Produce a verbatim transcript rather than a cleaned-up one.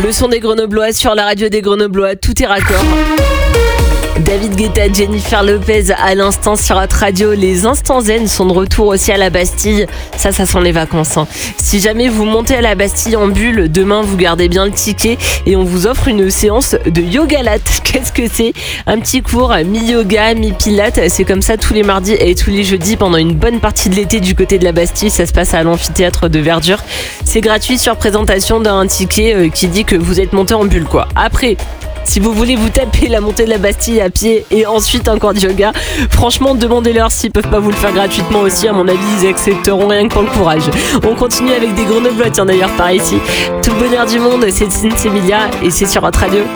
Le son des Grenoblois sur la radio des Grenoblois, tout est raccord. David Guetta, Jennifer Lopez à l'instant sur notre radio. Les instants zen sont de retour aussi à la Bastille. Ça, ça sent les vacances. Hein. Si jamais vous montez à la Bastille en bulle, demain vous gardez bien le ticket et on vous offre une séance de yoga latte. Qu'est-ce que c'est ? Un petit cours mi-yoga, mi-pilates. C'est comme ça tous les mardis et tous les jeudis pendant une bonne partie de l'été du côté de la Bastille. Ça se passe à l'amphithéâtre de Verdure. C'est gratuit sur présentation d'un ticket qui dit que vous êtes monté en bulle, quoi. Après, si vous voulez vous taper la montée de la Bastille à pied et ensuite encore du yoga, franchement, demandez-leur s'ils peuvent pas vous le faire gratuitement aussi. À mon avis, ils accepteront rien que pour le courage. On continue avec des Grenoblois, tiens d'ailleurs par ici. Tout le bonheur du monde, c'est Cynthia Emilia et c'est sur notre radio.